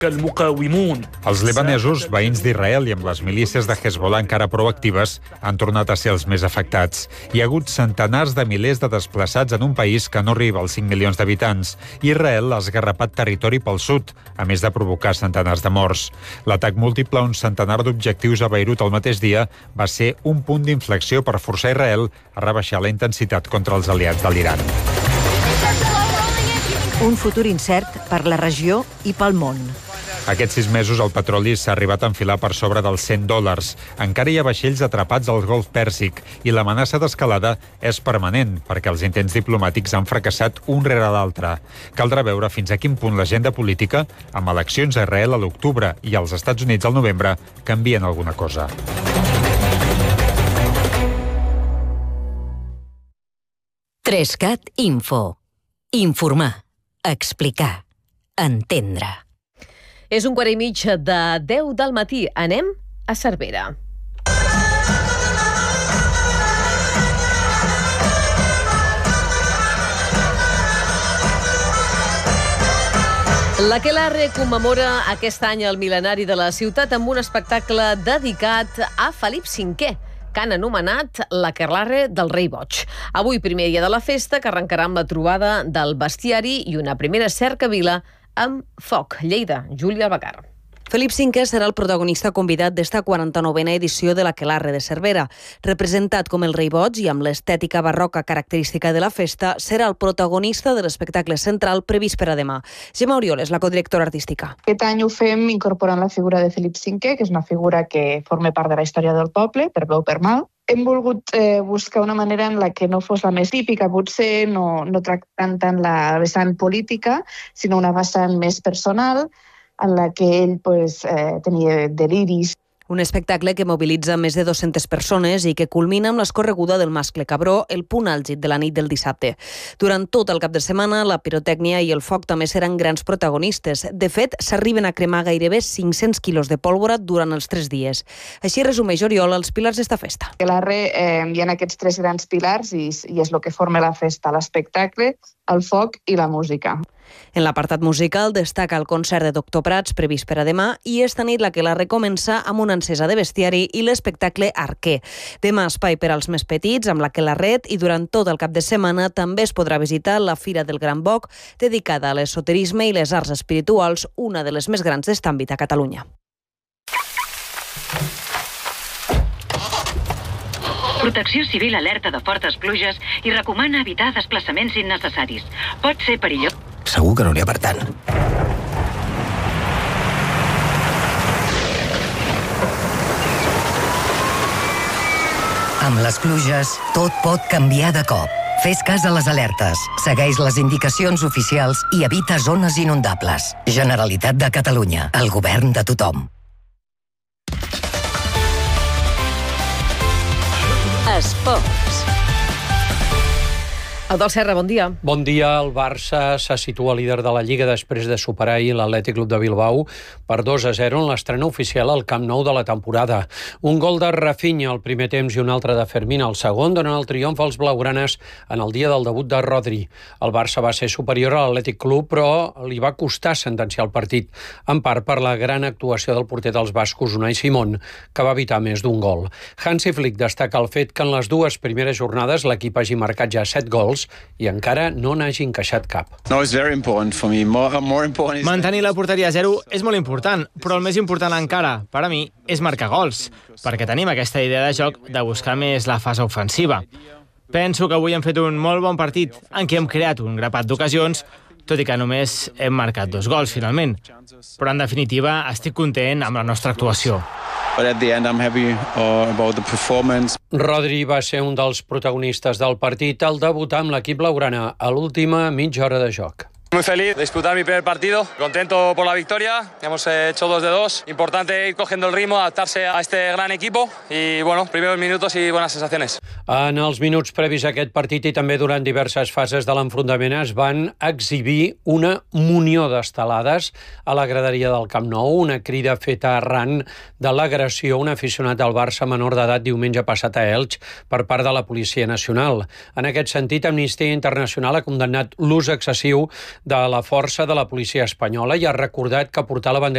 Els libanesos, veïns d'Israel i amb les milícies de Hezbollah encara prou actives, han tornat a ser els més afectats. Hi ha hagut centenars de milers de desplaçats en un país que no arriba als 5 milions d'habitants. Israel ha esgarrapat territori pel sud, a més de provocar centenars de morts. L'atac múltiple a un centenar d'objectius a Beirut el mateix dia va ser un punt d'inflexió per forçar Israel a rebaixar la intensitat contra els aliats de l'Iran. Un futur incert per la regió i pel món. Aquests 6 mesos el petroli s'ha arribat a enfilar per sobre dels $100. Encara hi ha vaixells atrapats al Golf Pèrsic i l'amenaça d'escalada és permanent perquè els intents diplomàtics han fracassat un rere l'altre. Caldrà veure fins a quin punt l'agenda política, amb eleccions a Israel a l'octubre i als Estats Units al novembre, canvien alguna cosa. Trescat Info. Informar. Explicar. Entendre. És 1:15 de 10 del matí. Anem a Cervera. L'Aquelarre commemora aquest any el mil·lenari de la ciutat amb un espectacle dedicat a Felip V, que han anomenat l'Aquelarre del Rei Boig. Avui, primer dia de la festa, que arrencarà amb la trobada del bestiari i una primera cercavila amb foc. Lleida, Júlia Albacar. Felip V serà el protagonista convidat d'esta 49a edició de l'Aquelarre de Cervera. Representat com el Rei Boig i amb l'estètica barroca característica de la festa, serà el protagonista de l'espectacle central previst per a demà. Gemma Oriol és la codirectora artística. Aquest any ho fem incorporant la figura de Felip V, que és una figura que forma part de la història del poble, per bé o per mal. Hem volgut buscar una manera en la que no fos la més típica, potser no tractant tant la vessant política, sinó una vessant més personal, en la que ell tenia deliris. Un espectacle que mobilitza més de 200 persones i que culmina amb l'escorreguda del mascle Cabró, el punt àlgid de la nit del dissabte. Durant tot el cap de setmana, la pirotècnia i el foc també seran grans protagonistes. De fet, s'arriben a cremar gairebé 500 quilos de pólvora durant els 3 dies. Així resumeix Oriol els pilars d'esta festa. A l'Arre hi ha aquests 3 grans pilars i és el que forma la festa, l'espectacle, el foc i la música. En l'apartat musical destaca el concert de Doctor Prats previst per a demà i esta nit l'Aquelarre comença amb una encesa de bestiari i l'espectacle Arquer. Demà espai per als més petits amb l'Aquelarret i durant tot el cap de setmana també es podrà visitar la Fira del Gran Boc dedicada a l'esoterisme i les arts espirituals, una de les més grans d'est àmbit a Catalunya. Protecció Civil alerta de fortes pluges i recomana evitar desplaçaments innecessaris. Pot ser perillós. Segur que no n'hi ha per tant. Amb les pluges, tot pot canviar de cop. Fes cas a les alertes, segueix les indicacions oficials i evita zones inundables. Generalitat de Catalunya, el govern de tothom. Esports. Eudald Serra, bon dia. Bon dia. El Barça se situa líder de la Lliga després de superar ahir l'Atlètic Club de Bilbao per 2-0 en l'estrena oficial al Camp Nou de la temporada. Un gol de Rafinha al primer temps i un altre de Fermín al segon donen el triomf als blaugranes en el dia del debut de Rodri. El Barça va ser superior a l'Atlètic Club, però li va costar sentenciar el partit, en part per la gran actuació del porter dels bascos, Unai Simón, que va evitar més d'un gol. Hansi Flick destaca el fet que en les 2 primeres jornades l'equip hagi marcat ja 7 gols i encara no n'hagi encaixat cap. Mantenir la porteria a 0 és molt important, però el més important encara, per a mi, és marcar gols, perquè tenim aquesta idea de joc de buscar més la fase ofensiva. Penso que avui hem fet un molt bon partit, en què hem creat un grapat d'ocasions, tot i que només hem marcat 2 gols, finalment. Però, en definitiva, estic content amb la nostra actuació. Rodri va ser un dels protagonistes del partit al debutar amb l'equip blaugrana a l'última mitja hora de joc. Muy feliz de disputar mi primer partido, contento por la victoria, hemos hecho 2-2, importante ir cogiendo el ritmo, adaptarse a este gran equipo y bueno, primeros minutos y buenas sensaciones. En els minuts previs a aquest partit i també durant diverses fases de l'enfrontament es van exhibir una munió d'estelades a la graderia del Camp Nou, una crida feta arran de l'agressió a un aficionat del Barça menor d'edat diumenge passat a Elx per part de la Policia Nacional. En aquest sentit, Amnistia Internacional ha condemnat l'ús excessiu de la força de la policia espanyola i ha recordat que portar la bandera